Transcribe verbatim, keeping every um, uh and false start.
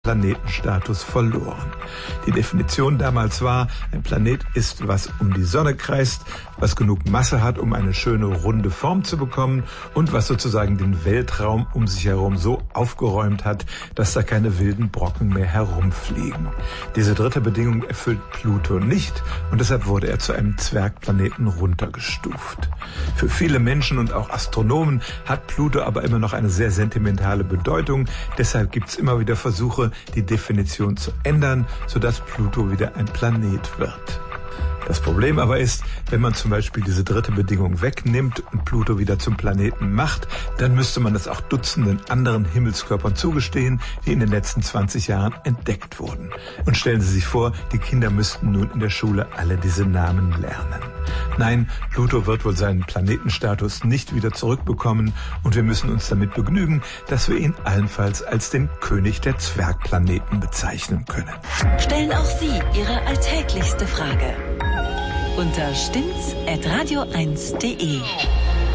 Planetenstatus verloren. Die Definition damals war, ein Planet ist, was um die Sonne kreist, was genug Masse hat, um eine schöne runde Form zu bekommen und was sozusagen den Weltraum um sich herum so aufgeräumt hat, dass da keine wilden Brocken mehr herumfliegen. Diese dritte Bedingung erfüllt Pluto nicht und deshalb wurde er zu einem Zwergplaneten runtergestuft. Für viele Menschen und auch Astronomen hat Pluto aber immer noch eine sehr sentimentale Bedeutung. Deshalb gibt es immer wieder Versuche, die Definition zu ändern, sodass Pluto wieder ein Planet wird. Das Problem aber ist, wenn man zum Beispiel diese dritte Bedingung wegnimmt und Pluto wieder zum Planeten macht, dann müsste man das auch Dutzenden anderen Himmelskörpern zugestehen, die in den letzten zwanzig Jahren entdeckt wurden. Und stellen Sie sich vor, die Kinder müssten nun in der Schule alle diese Namen lernen. Nein, Pluto wird wohl seinen Planetenstatus nicht wieder zurückbekommen und wir müssen uns damit begnügen, dass wir ihn allenfalls als den König der Zwergplaneten bezeichnen können. Stellen auch Sie Ihre alltäglichste Frage unter stimmt's at radio eins punkt de.